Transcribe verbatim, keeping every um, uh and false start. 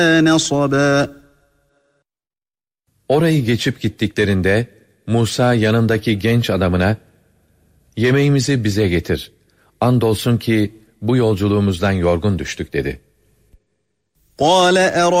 نَصَبًا. Orayı geçip gittiklerinde Musa yanındaki genç adamına "Yemeğimizi bize getir. Andolsun ki bu yolculuğumuzdan yorgun düştük." dedi. قَالَ